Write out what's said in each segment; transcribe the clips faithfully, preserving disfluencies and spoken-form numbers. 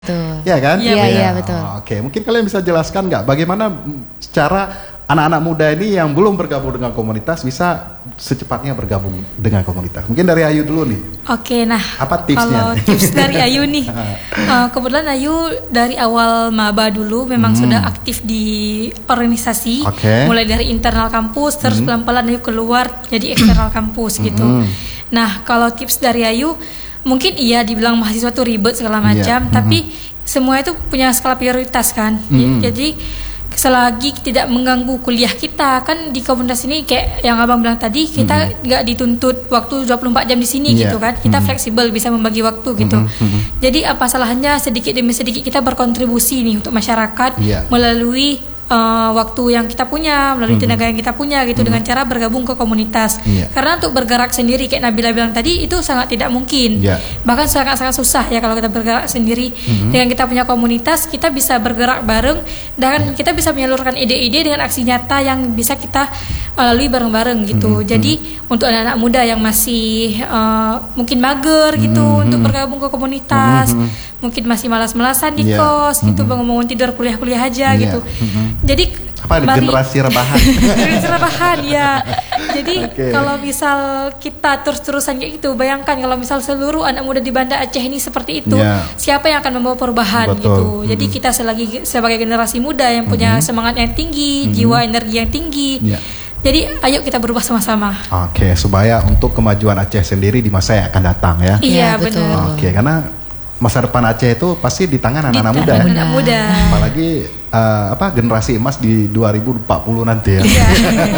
Betul. Ya kan? Iya, iya, betul. Oke, mungkin kalian bisa jelaskan nggak bagaimana cara anak-anak muda ini yang belum bergabung dengan komunitas bisa secepatnya bergabung dengan komunitas? Mungkin dari Ayu dulu nih. Oke, nah apa tipsnya? Kalau tips dari Ayu nih, uh, kebetulan Ayu dari awal maba dulu memang hmm. sudah aktif di organisasi, okay. mulai dari internal kampus, terus hmm. pelan-pelan Ayu keluar jadi eksternal kampus hmm. gitu. Nah, kalau tips dari Ayu, mungkin iya dibilang mahasiswa tuh ribet segala macam, yeah. tapi mm-hmm. semua itu punya skala prioritas kan. Mm-hmm. Jadi selagi tidak mengganggu kuliah kita, kan di komunitas ini kayak yang abang bilang tadi, kita nggak mm-hmm. dituntut waktu dua puluh empat jam di sini yeah. gitu kan. Kita mm-hmm. fleksibel, bisa membagi waktu gitu. Mm-hmm. Jadi apa salahnya sedikit demi sedikit kita berkontribusi nih untuk masyarakat yeah. melalui Uh, waktu yang kita punya, melalui mm-hmm. tenaga yang kita punya gitu, mm-hmm. dengan cara bergabung ke komunitas. Yeah. Karena untuk bergerak sendiri kayak Nabila bilang tadi itu sangat tidak mungkin. Yeah. Bahkan sangat-sangat susah ya kalau kita bergerak sendiri. Mm-hmm. Dengan kita punya komunitas, kita bisa bergerak bareng dan yeah. kita bisa menyalurkan ide-ide dengan aksi nyata yang bisa kita uh, lalui bareng-bareng gitu. Mm-hmm. Jadi untuk anak-anak muda yang masih uh, mungkin mager gitu mm-hmm. untuk bergabung ke komunitas, mm-hmm. mungkin masih malas-malasan di yeah. kos gitu, mm-hmm. bangun-bangun tidur kuliah-kuliah aja yeah. gitu. Mm-hmm. Jadi apa mari, generasi rebahan? generasi rebahan ya. Jadi okay. kalau misal kita terus-terusan kayak gitu, bayangkan kalau misal seluruh anak muda di Banda Aceh ini seperti itu, yeah. siapa yang akan membawa perubahan? Betul. Gitu. Mm-hmm. Jadi kita selagi sebagai generasi muda yang punya mm-hmm. semangat yang tinggi, mm-hmm. jiwa energi yang tinggi. Yeah. Jadi ayo kita berubah sama-sama. Oke, okay, supaya untuk kemajuan Aceh sendiri di masa yang akan datang ya. Iya, betul. Oke, okay, karena masa depan Aceh itu pasti di tangan anak-anak muda. Anak muda. Apalagi uh, apa generasi emas di dua ribu empat puluh nanti ya. Iya.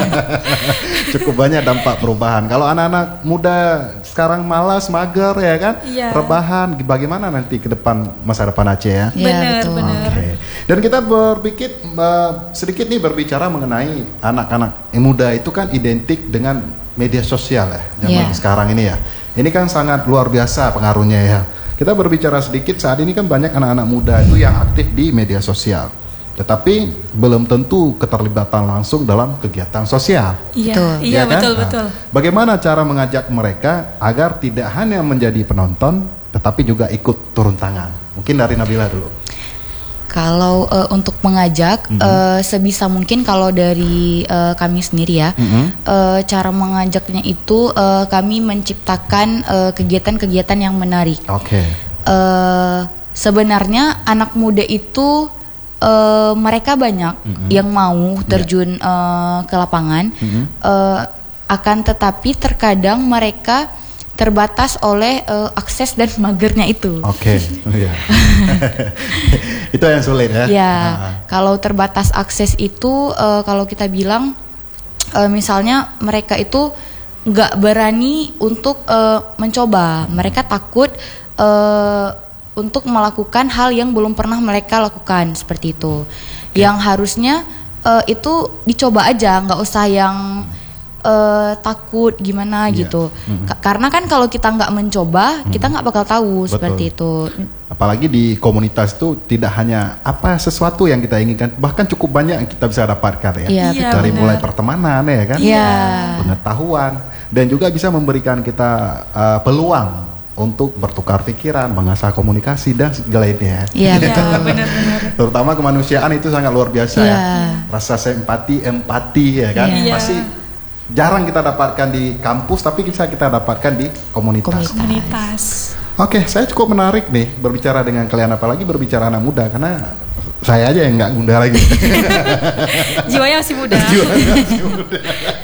Cukup banyak dampak perubahan. Kalau anak-anak muda sekarang malas, mager ya kan, iya. rebahan, bagaimana nanti ke depan masa depan Aceh ya? Benar, benar. Okay. Dan kita berpikir uh, sedikit nih berbicara mengenai anak-anak muda itu kan identik dengan media sosial ya, zaman yeah. sekarang ini ya. Ini kan sangat luar biasa pengaruhnya ya. Kita berbicara sedikit, saat ini kan banyak anak-anak muda itu yang aktif di media sosial, tetapi belum tentu keterlibatan langsung dalam kegiatan sosial. Iya, betul. Iya, ya kan? betul, nah, betul. Bagaimana cara mengajak mereka agar tidak hanya menjadi penonton, tetapi juga ikut turun tangan? Mungkin dari Nabila dulu. Kalau uh, untuk mengajak, mm-hmm. uh, sebisa mungkin kalau dari uh, kami sendiri ya, mm-hmm. uh, cara mengajaknya itu uh, kami menciptakan uh, kegiatan-kegiatan yang menarik. Oke. Okay. Uh, sebenarnya anak muda itu uh, mereka banyak mm-hmm. yang mau terjun yeah. uh, ke lapangan, mm-hmm. uh, akan tetapi terkadang mereka terbatas oleh uh, akses dan magernya itu. Oke, okay. yeah. Itu yang sulit ya. Ya, nah. Kalau terbatas akses itu, uh, kalau kita bilang, uh, misalnya mereka itu nggak berani untuk uh, mencoba, mereka takut uh, untuk melakukan hal yang belum pernah mereka lakukan seperti itu. Okay. Yang harusnya uh, itu dicoba aja, nggak usah yang Uh, takut gimana yeah. gitu. Mm-hmm. Ka- karena kan kalau kita nggak mencoba, mm-hmm. kita nggak bakal tahu. Betul. Seperti itu. Apalagi di komunitas itu tidak hanya apa sesuatu yang kita inginkan, bahkan cukup banyak yang kita bisa dapatkan ya. Yeah, yeah, dari benar. mulai pertemanan ya kan, yeah. pengetahuan, dan juga bisa memberikan kita uh, peluang untuk bertukar pikiran, mengasah komunikasi dan segala lainnya. Iya, betul. Benar-benar. Terutama kemanusiaan itu sangat luar biasa yeah. ya. Rasa simpati, empati ya kan, yeah. pasti jarang kita dapatkan di kampus, tapi bisa kita dapatkan di komunitas. Komunitas. Oke, saya cukup menarik nih berbicara dengan kalian, apalagi berbicara anak muda, karena saya aja yang nggak muda lagi. Jiwanya masih muda. Jiwanya masih muda.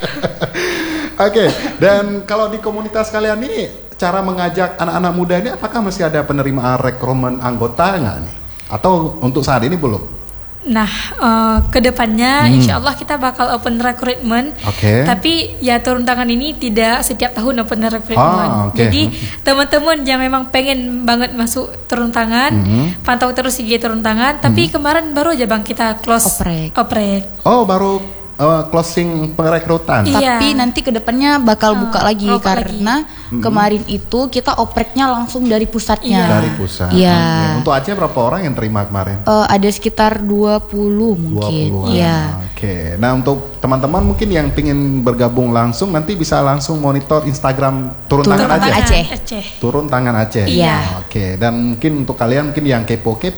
Oke, dan kalau di komunitas kalian ini, cara mengajak anak-anak muda ini, apakah masih ada penerimaan rekrutmen anggota nggak nih? Atau untuk saat ini belum? Nah, uh, kedepannya hmm. insya Allah kita bakal open recruitment. Okay. Tapi ya turun tangan ini tidak setiap tahun open recruitment. Oh, okay. Jadi teman-teman yang memang pengen banget masuk turun tangan, hmm. pantau terus I G turun tangan. Tapi hmm. kemarin baru aja bang kita close oprek. oprek. Oh, baru uh, closing perekrutan. Iya. Tapi nanti kedepannya bakal Ah, buka lagi buka karena lagi. kemarin itu kita opreknya langsung dari pusatnya. Iya. Dari pusat. Iya. Oke. Untuk Aceh berapa orang yang terima kemarin? Eh, ada sekitar dua puluh mungkin. dua puluh-an. Iya. Oke. Nah, untuk teman-teman mungkin yang pingin bergabung langsung nanti bisa langsung monitor Instagram turun, Turun tangan Tangan Aceh. Aceh. Aceh. Turun tangan Aceh. Iya. Oke. Dan mungkin untuk kalian mungkin yang kepo-kepo